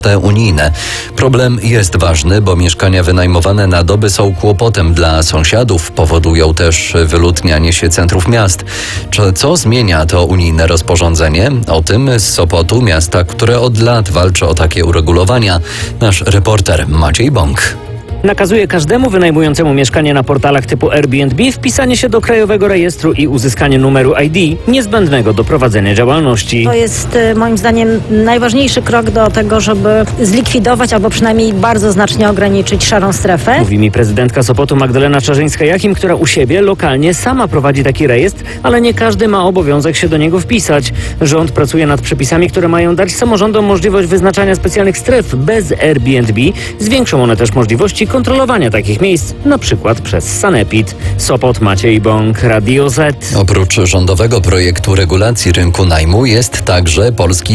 te unijne. Problem jest ważny, bo mieszkania wynajmowane na doby są kłopotem dla sąsiadów, powodują też wyludnianie się centrów miast. Co zmienia to unijne rozporządzenie? O tym z Sopotu, miasta, które od lat walczy o takie uregulowania. Nasz reporter Maciej Bąk. Nakazuje każdemu wynajmującemu mieszkanie na portalach typu Airbnb wpisanie się do Krajowego Rejestru i uzyskanie numeru ID niezbędnego do prowadzenia działalności. To jest moim zdaniem najważniejszy krok do tego, żeby zlikwidować albo przynajmniej bardzo znacznie ograniczyć szarą strefę. Mówi mi prezydentka Sopotu Magdalena Czarzyńska-Jachim, która u siebie lokalnie sama prowadzi taki rejestr, ale nie każdy ma obowiązek się do niego wpisać. Rząd pracuje nad przepisami, które mają dać samorządom możliwość wyznaczania specjalnych stref bez Airbnb. Zwiększą one też możliwości kontrolowania takich miejsc, na przykład przez Sanepid. Sopot, Maciej Bąk, Radio Z. Oprócz rządowego projektu regulacji rynku najmu jest także Polski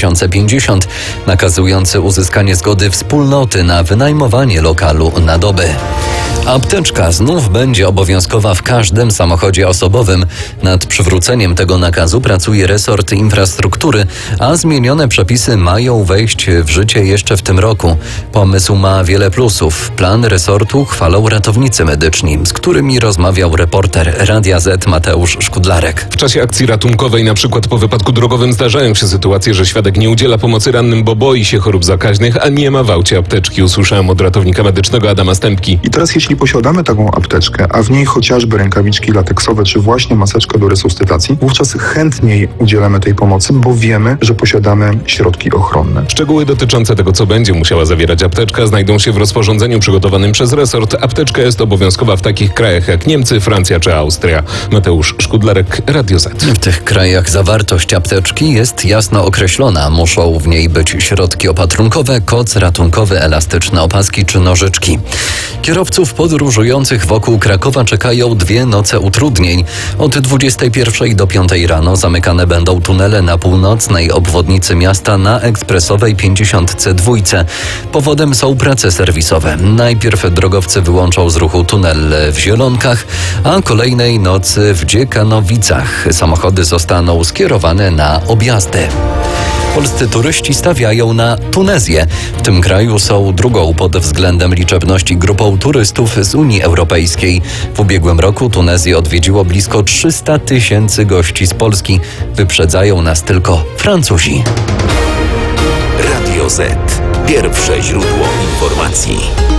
2050, nakazujący uzyskanie zgody wspólnoty na wynajmowanie lokalu na dobę. Apteczka znów będzie obowiązkowa w każdym samochodzie osobowym. Nad przywróceniem tego nakazu pracuje resort infrastruktury, a zmienione przepisy mają wejść w życie jeszcze w tym roku. Pomysł ma wiele plusów. Plan resortu chwalą ratownicy medyczni, z którymi rozmawiał reporter Radia Z Mateusz Szkudlarek. W czasie akcji ratunkowej, na przykład po wypadku drogowym, zdarzają się sytuacje, że świadek nie udziela pomocy rannym, bo boi się chorób zakaźnych, a nie ma w aucie apteczki. Usłyszałem od ratownika medycznego Adama Stępki. I teraz jeśli posiadamy taką apteczkę, a w niej chociażby rękawiczki lateksowe, czy właśnie maseczka do resuscytacji, wówczas chętniej udzielamy tej pomocy, bo wiemy, że posiadamy środki ochronne. Szczegóły dotyczące tego, co będzie musiała zawierać apteczka, znajdą się w rozporządzeniu przygotowanym przez resort. Apteczka jest obowiązkowa w takich krajach jak Niemcy, Francja czy Austria. Mateusz Szkudlarek, Radio Z. W tych krajach zawartość apteczki jest jasno określona. Muszą w niej być środki opatrunkowe, koc ratunkowy, elastyczne opaski czy nożyczki. Kierowców podróżujących wokół Krakowa czekają 2 noce utrudnień. Od 21 do 5 rano zamykane będą tunele na północnej obwodnicy miasta na ekspresowej 50C2. Powodem są prace serwisowe. Najpierw drogowcy wyłączą z ruchu tunel w Zielonkach, a kolejnej nocy w Dziekanowicach. Samochody zostaną skierowane na objazdy. Polscy turyści stawiają na Tunezję. W tym kraju są drugą pod względem liczebności grupą turystów z Unii Europejskiej. W ubiegłym roku Tunezję odwiedziło blisko 300 000 gości z Polski. Wyprzedzają nas tylko Francuzi. Radio Z. Pierwsze źródło informacji.